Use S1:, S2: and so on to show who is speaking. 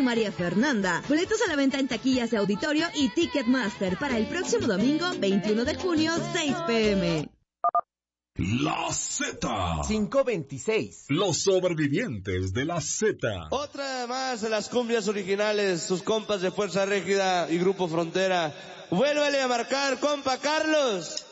S1: María Fernanda. Boletos a la venta en taquillas de auditorio y Ticketmaster para el próximo domingo 21 de junio, 6 p.m.
S2: La Z
S3: 526.
S2: Los sobrevivientes de la Z.
S4: Otra más de las cumbias originales, sus compas de Fuerza Régida y Grupo Frontera. Vuélvele a marcar, compa Carlos.